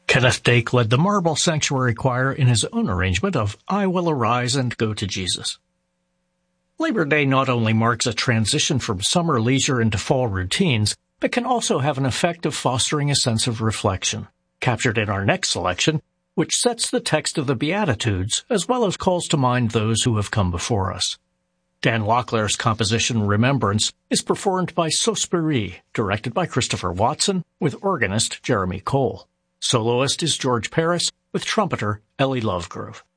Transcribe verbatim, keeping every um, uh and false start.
Kenneth Dake led the Marble Sanctuary Choir in his own arrangement of I Will Arise and Go to Jesus. Labor Day not only marks a transition from summer leisure into fall routines, but can also have an effect of fostering a sense of reflection, captured in our next selection, which sets the text of the Beatitudes as well as calls to mind those who have come before us. Dan Locklear's composition Remembrance is performed by Sospiri, directed by Christopher Watson, with organist Jeremy Cole. Soloist is George Paris, with trumpeter Ellie Lovegrove.